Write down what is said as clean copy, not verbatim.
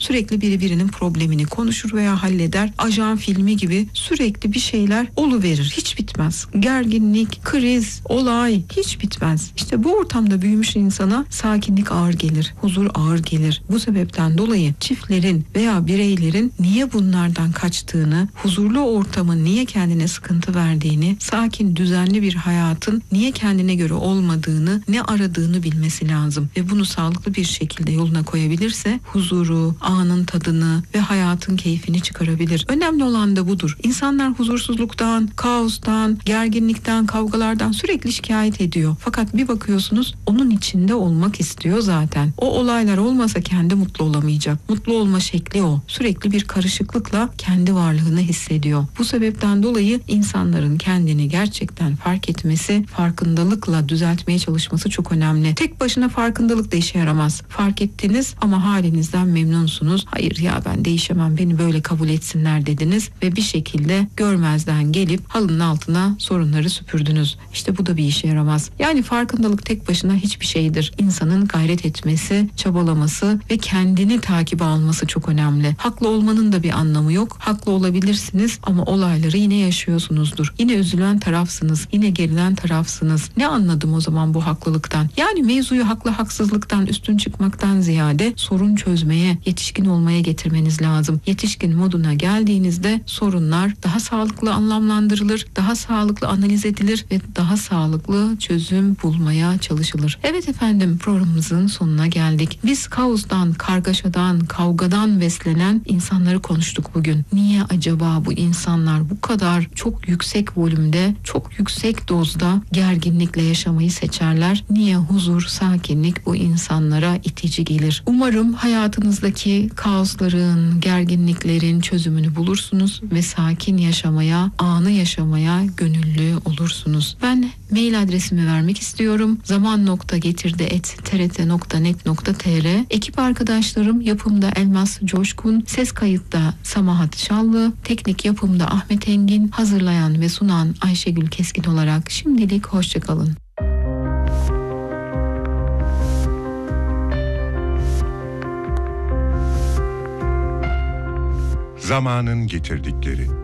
Sürekli biri birinin problemini konuşur veya halleder. Ajan filmi gibi sürekli bir şeyler oluverir. Hiç bitmez. Gerginlik, kriz, olay hiç bitmez. İşte bu ortamda büyümüş insana sakinlik ağır gelir, huzur ağır gelir. Bu sebepten dolayı çiftlerin veya bireylerin niye bunlardan kaçtığını, huzurlu ortamın niye kendine sıkıntı verdiğini, sakin, düzenli bir hayatın niye kendine göre olmadığını, ne aradığını bilmesi lazım. Ve bunu sağlıklı bir şekilde yoluna koyabilirse huzuru, anın tadını ve hayatın keyfini çıkarabilir. Önemli olan da budur. İnsanlar huzursuzluktan, kaostan, gerginlikten, kavgalardan sürekli şikayet ediyor. Fakat bir bakıyorsunuz onun içinde olmak istiyor zaten. O olaylar olmasa kendi mutlu olamayacak. Mutlu olma şekli o. Sürekli bir karışıklıkla kendi varlığını hissediyor. Bu sebepten dolayı insanların kendini gerçekten fark etmesi, farkındalıkla düzeltmeye çalışması çok önemli. Tek başına farkındalık da işe yaramaz. Fark ettiniz ama halinizden memnunsunuz. Hayır ya ben değişemem, beni böyle kabul etsinler dediniz ve bir şekilde görmezden gelip halının altına sorunları süpürdünüz. İşte bu da bir işe yaramaz. Yani farkındalık tek başına hiçbir şeydir. İnsanın gayret etmesi, çabalaması ve kendini takibe alması çok önemli. Haklı olmanın da bir anlamı yok. Haklı olabilirsiniz ama olayları yine yaşıyorsunuzdur. Yine üzülen tarafsınız. Yine gerilen tarafsınız. Ne anladım o zaman bu haklılıktan? Yani mevzuyu haklı haksızlıktan üstün çıkmaktan ziyade sorun çözmeye, yetişkin olmaya getirmeniz lazım. Yetişkin moduna geldiğinizde sorunlar daha sağlıklı anlamlandırılır, daha sağlıklı analiz edilir ve daha sağlıklı çözüm bulmaya çalışılır. Evet efendim, programımızın sonuna geldik. Biz kaostan, kargaşadan, kavgadan beslenen insanları konuştuk bugün. Niye acaba bu insanlar bu kadar çok yüksek volümde, çok yüksek dozda gerginlikle yaşamayı seçerler? Niye huzur, sakinlik bu insanlara itici gelir? Umarım hayatınızdaki kaosların, gerginliklerin çözümünü bulursunuz ve sakin yaşamaya, anı yaşamaya gönüllü olursunuz. Ben mail adresimi vermek istiyorum. zaman.getirdi@trt.net.tr. Ekip arkadaşlarım yapımda Elmas Coşkun, ses kayıtta Samahat Şallı, teknik yapımda Ahmet Engin, hazırlayan ve sunan Ayşegül Keskin olarak şimdilik hoşçakalın. Zamanın getirdikleri.